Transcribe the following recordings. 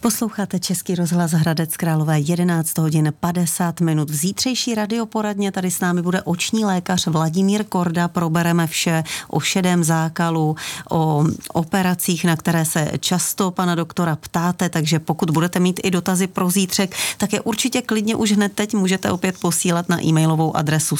Posloucháte Český rozhlas Hradec Králové, 11 hodin 50 minut. V zítřejší radioporadně tady s námi bude oční lékař Vladimír Korda. Probereme vše o šedém zákalu, o operacích, na které se často pana doktora ptáte, takže pokud budete mít i dotazy pro zítřek, tak je určitě klidně už hned teď můžete opět posílat na e-mailovou adresu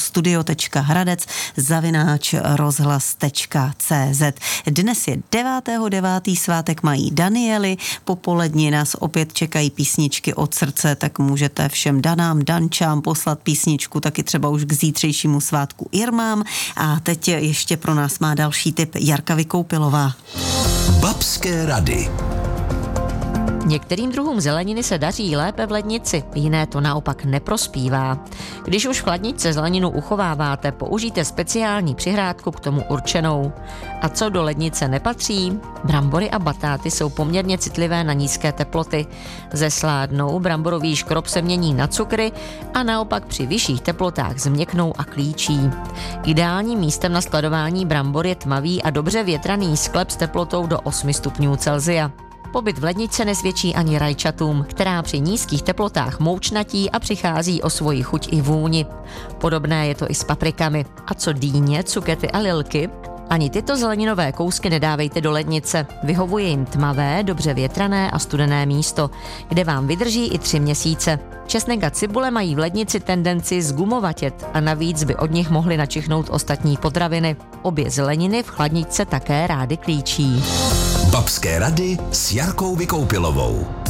studio.hradec@rozhlas.cz. Dnes je 9.9. svátek mají Daniely, popolední nás opět čekají písničky od srdce, tak můžete všem danám, dančám poslat písničku, taky třeba už k zítřejšímu svátku Irmám. A teď ještě pro nás má další tip Jarka Vykoupilová. Babské rady. Některým druhům zeleniny se daří lépe v lednici, jiné to naopak neprospívá. Když už v chladničce zeleninu uchováváte, použijte speciální přihrádku k tomu určenou. A co do lednice nepatří? Brambory a batáty jsou poměrně citlivé na nízké teploty. Zesládnou, bramborový škrob se mění na cukry a naopak při vyšších teplotách změknou a klíčí. Ideálním místem na skladování brambor je tmavý a dobře větraný sklep s teplotou do 8 stupňů Celsia. Pobyt v ledničce nesvědčí ani rajčatům, která při nízkých teplotách moučnatí a přichází o svoji chuť i vůni. Podobné je to i s paprikami. A co dýně, cukety a lilky? Ani tyto zeleninové kousky nedávejte do lednice. Vyhovuje jim tmavé, dobře větrané a studené místo, kde vám vydrží i 3 měsíce. Česnek a cibule mají v lednici tendenci zgumovatět a navíc by od nich mohly načichnout ostatní potraviny. Obě zeleniny v chladničce také rády klíčí. Babské rady s Jarkou Vykoupilovou.